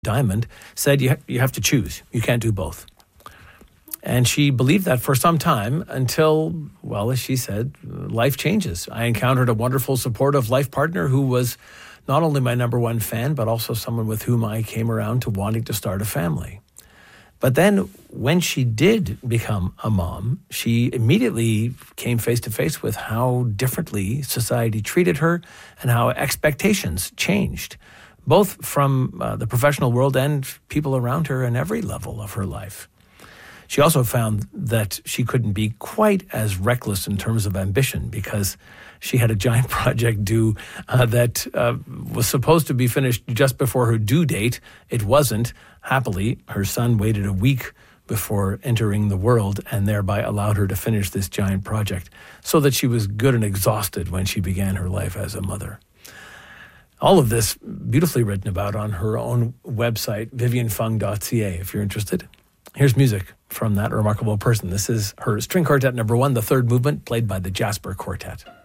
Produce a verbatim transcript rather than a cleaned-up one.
Diamond, said you, ha- you have to choose. You can't do both. And she believed that for some time until, well, as she said, life changes. I encountered a wonderful, supportive life partner who was not only my number one fan, but also someone with whom I came around to wanting to start a family. But then when she did become a mom, she immediately came face to face with how differently society treated her and how expectations changed, both from uh, the professional world and people around her in every level of her life. She also found that she couldn't be quite as reckless in terms of ambition because she had a giant project due uh, that uh, was supposed to be finished just before her due date. It wasn't. Happily, her son waited a week before entering the world and thereby allowed her to finish this giant project so that she was good and exhausted when she began her life as a mother. All of this beautifully written about on her own website, vivian fung dot c a, if you're interested. Here's music from that remarkable person. This is her string quartet number one, the third movement, played by the Jasper Quartet.